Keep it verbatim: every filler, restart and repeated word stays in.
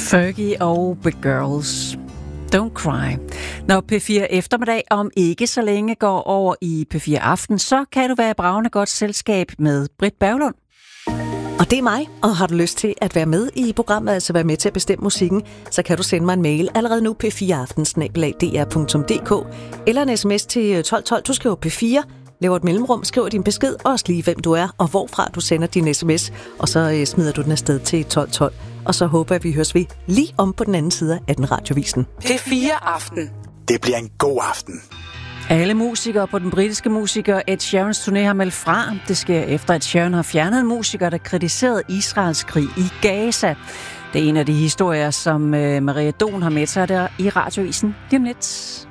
Fergie og Big Girls. Don't cry. Når P fire eftermiddag om ikke så længe går over i P fire Aften, så kan du være i bragende godt selskab med Britt Berglund. Og det er mig, og har du lyst til at være med i programmet, altså være med til at bestemme musikken, så kan du sende mig en mail allerede nu, p fire aften snabel-a d r punktum d k, eller en sms til tolv tolv. Du skriver P fire, laver et mellemrum, skriver din besked, og også lige hvem du er, og hvorfra du sender din sms, og så øh, smider du den afsted til tolv tolv. Og så håber jeg, at vi høres ved lige om på den anden side af den radiovisen. P fire Aften. Det bliver en god aften. Alle musikere på den britiske musiker Ed Sheerans turné har meldt fra. Det sker efter, at Sheeran har fjernet en musiker, der kritiserede Israels krig i Gaza. Det er en af de historier, som Maria Don har med sig der i radiovisen lige om lidt.